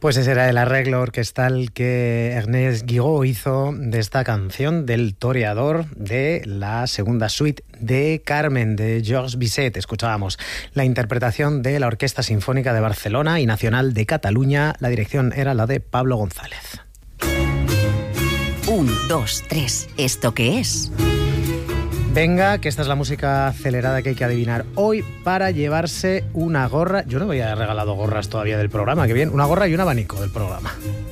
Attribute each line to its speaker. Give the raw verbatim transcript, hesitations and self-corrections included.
Speaker 1: Pues ese era el arreglo orquestal que Ernest Guiraud hizo de esta canción del Toreador de la segunda suite de Carmen de Georges Bizet. Escuchábamos la interpretación de la Orquesta Sinfónica de Barcelona y Nacional de Cataluña. La dirección era la de Pablo González.
Speaker 2: Un, dos, tres. ¿Esto qué es?
Speaker 1: Venga, que esta es la música acelerada que hay que adivinar hoy para llevarse una gorra. Yo no me había regalado gorras todavía del programa, qué bien. Una gorra y un abanico del programa.